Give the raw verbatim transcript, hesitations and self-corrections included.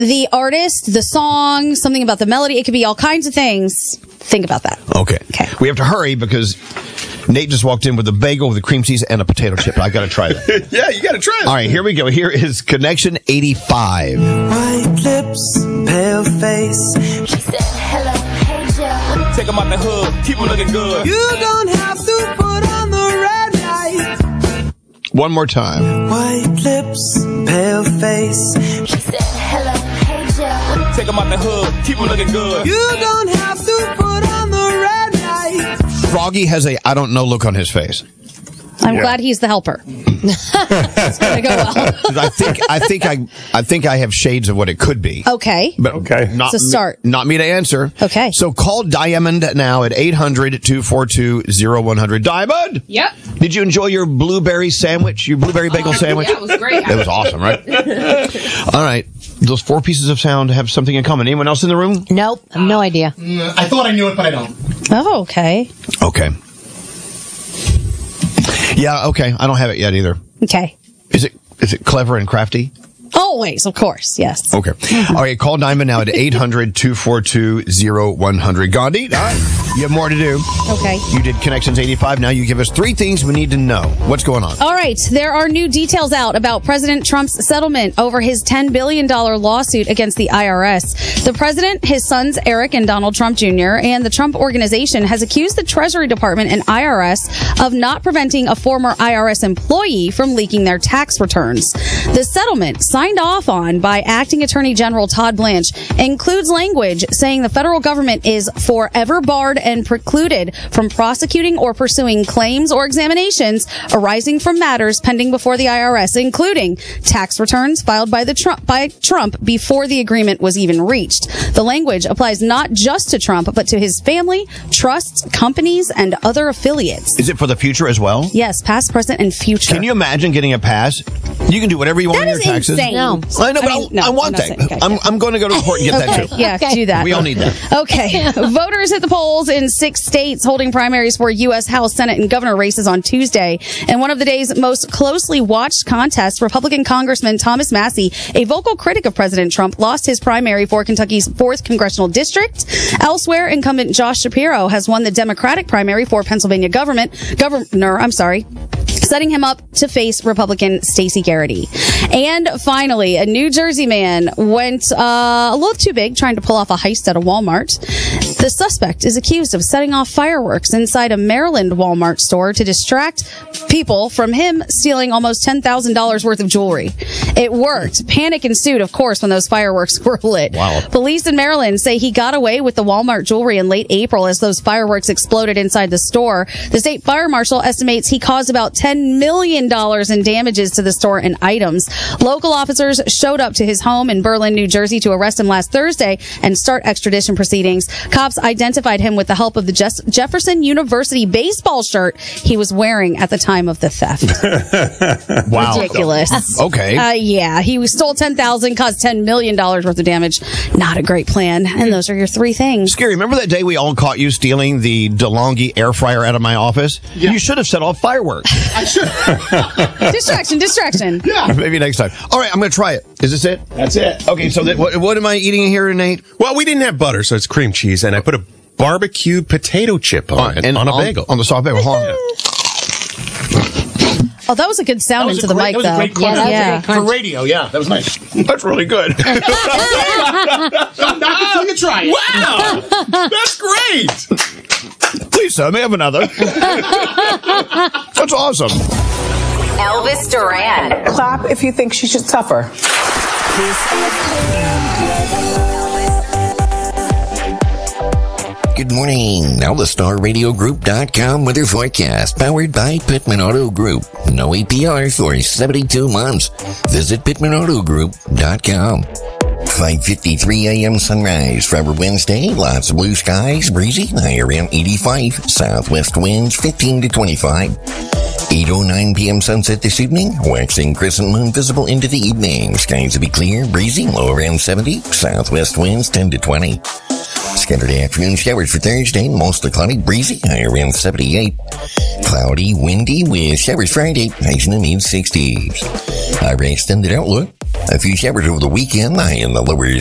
the artist, the song, something about the melody. It could be all kinds of things. Think about that. Okay. Okay. We have to hurry because Nate just walked in with a bagel with a cream cheese and a potato chip. I got to try that. Yeah, you got to try it. All right, here we go. Here is Connection eighty-five. White lips, pale face. She said, hello, hey Joe. Take them out the hood, keep them looking good. You don't have to put on the red light. One more time. White lips, pale face. She said, hello, hey Joe. Take them out the hood, keep them looking good. You don't have to put on the red light. Froggy has a I don't know look on his face. I'm yeah. glad he's the helper. It's going to go well. I think I think I I think I have shades of what it could be. Okay. But okay. Not, it's a start. Me, not me to answer. Okay. So call Diamond now at eight hundred, two four two, zero one zero zero. Diamond? Yep. Did you enjoy your blueberry sandwich? Your blueberry bagel uh, sandwich? Yeah, it was great. It was awesome, right? All right. Those four pieces of sound have something in common. Anyone else in the room? Nope. I have no idea. Mm, I thought I knew it, but I don't. Oh, okay. Okay. Yeah, okay. I don't have it yet either. Okay. Is it is it clever and crafty? Always, of course, yes. Okay. All right, call Diamond now at eight hundred, two four two, zero one zero zero. Gandhi, all right, you have more to do. Okay. You did Connections eighty-five. Now you give us three things we need to know. What's going on? All right. There are new details out about President Trump's settlement over his ten billion dollars lawsuit against the I R S. The president, his sons Eric and Donald Trump Junior, and the Trump Organization has accused the Treasury Department and I R S of not preventing a former I R S employee from leaking their tax returns. The settlement, signed off on by Acting Attorney General Todd Blanche, includes language saying the federal government is forever barred and precluded from prosecuting or pursuing claims or examinations arising from matters pending before the I R S, including tax returns filed by the Trump by Trump before the agreement was even reached. The language applies not just to Trump, but to his family, trusts, companies, and other affiliates. Is it for the future as well? Yes, past, present, and future. Can you imagine getting a pass? You can do whatever you want that on your is taxes. Insane. No. I know, but I, mean, I, no, I want that. saying, okay, I'm, yeah. I'm going to go to the court and get okay, that too. Yeah, Okay. do that. We all need that. Okay. Voters hit the polls in six states holding primaries for U S House, Senate, and governor races on Tuesday. In one of the day's most closely watched contests, Republican Congressman Thomas Massey, a vocal critic of President Trump, lost his primary for Kentucky's fourth congressional district. Elsewhere, incumbent Josh Shapiro has won the Democratic primary for Pennsylvania government, governor, I'm sorry, setting him up to face Republican Stacey Garrity. And finally, a New Jersey man went uh, a little too big trying to pull off a heist at a Walmart. The suspect is accused of setting off fireworks inside a Maryland Walmart store to distract people from him stealing almost ten thousand dollars worth of jewelry. It worked. Panic ensued, of course, when those fireworks were lit. Wow. Police in Maryland say he got away with the Walmart jewelry in late April as those fireworks exploded inside the store. The state fire marshal estimates he caused about ten million dollars in damages to the store and items. Local officers showed up to his home in Berlin, New Jersey to arrest him last Thursday and start extradition proceedings. Cops identified him with the help of the Jeff- Jefferson University baseball shirt he was wearing at the time of the theft. Wow. Ridiculous. Okay. Uh, yeah, he stole ten thousand dollars, caused ten million dollars worth of damage. Not a great plan. And those are your three things. Scary. Remember that day we all caught you stealing the DeLonghi air fryer out of my office? Yeah. You should have set off fireworks. I should. Distraction, distraction. Yeah. Maybe next time. All right, I'm going to try it. Is this it? That's it. Okay, so that, what, what am I eating here, Nate? Well, we didn't have butter, so it's cream cheese, and I put a barbecued potato chip on it, and on a on, bagel. On the soft bagel. Hold on. Oh, that was a good sound That was into a the great- mic, that was a though. great crunch. Yeah, that was a Yeah. great crunch. For radio, yeah, that was nice. That's really good. Don't knock it till you try it. Wow! That's great! Please, sir, may I have another? That's awesome. Elvis Duran. Clap if you think she should suffer. Good morning. Now the Star Radio Group dot com weather forecast powered by Pittman Auto Group. No A P R for seventy-two months. Visit Pittman Auto Group dot com. five fifty-three a.m. sunrise for our Wednesday. Lots of blue skies, breezy, high around eighty-five. Southwest winds fifteen to twenty-five. eight oh nine p.m. sunset this evening. Waxing crescent moon visible into the evening. Skies will be clear, breezy, low around seventy. Southwest winds ten to twenty. Scattered afternoon showers for Thursday, mostly cloudy, breezy, high around seventy-eight. Cloudy, windy with showers Friday, highs in the mid sixties. Our extended outlook. A few showers over the weekend, high in the lower